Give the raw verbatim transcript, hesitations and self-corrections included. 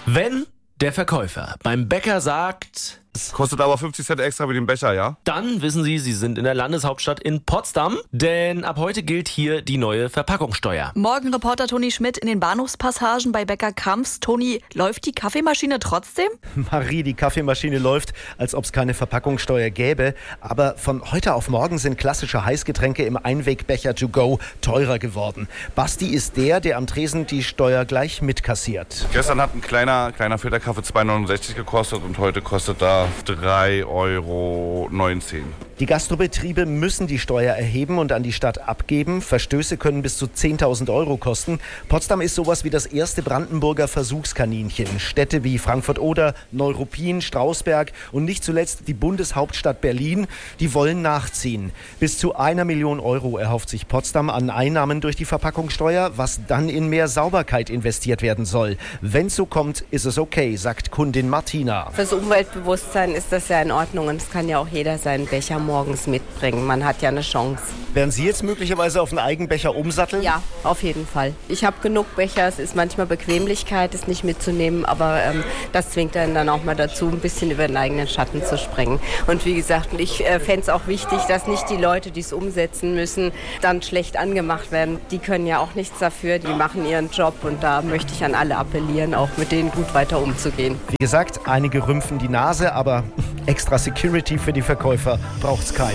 Wenn der Verkäufer beim Bäcker sagt, Kostet aber fünfzig Cent extra wie den Becher, ja? dann wissen Sie, Sie sind in der Landeshauptstadt in Potsdam, denn ab heute gilt hier die neue Verpackungssteuer. Morgen Reporter Toni Schmidt in den Bahnhofspassagen bei Bäcker Kamps. Toni, läuft die Kaffeemaschine trotzdem? Marie, die Kaffeemaschine läuft, als ob es keine Verpackungssteuer gäbe. Aber von heute auf morgen sind klassische Heißgetränke im Einwegbecher to go teurer geworden. Basti ist der, der am Tresen die Steuer gleich mitkassiert. Gestern hat ein kleiner, kleiner Filterkaffee zwei Euro neunundsechzig gekostet und heute kostet da drei Euro neunzehn. Die Gastrobetriebe müssen die Steuer erheben und an die Stadt abgeben. Verstöße können bis zu zehntausend Euro kosten. Potsdam ist sowas wie das erste Brandenburger Versuchskaninchen. Städte wie Frankfurt-Oder, Neuruppin, Strausberg und nicht zuletzt die Bundeshauptstadt Berlin, die wollen nachziehen. Bis zu einer Million Euro erhofft sich Potsdam an Einnahmen durch die Verpackungssteuer, was dann in mehr Sauberkeit investiert werden soll. Wenn es so kommt, ist es okay, sagt Kundin Martina. Fürs Umweltbewusstsein ist das ja in Ordnung und es kann ja auch jeder seinen Becher morgens mitbringen. Man hat ja eine Chance. Werden Sie jetzt möglicherweise auf einen Eigenbecher umsatteln? Ja, auf jeden Fall. Ich habe genug Becher. Es ist manchmal Bequemlichkeit, es nicht mitzunehmen, aber ähm, das zwingt einen dann auch mal dazu, ein bisschen über den eigenen Schatten zu springen. Und wie gesagt, ich äh, fände es auch wichtig, dass nicht die Leute, die es umsetzen müssen, dann schlecht angemacht werden. Die können ja auch nichts dafür, die machen ihren Job und da möchte ich an alle appellieren, auch mit denen gut weiter umzugehen. Wie gesagt, einige rümpfen die Nase, aber extra Security für die Verkäufer braucht's keine.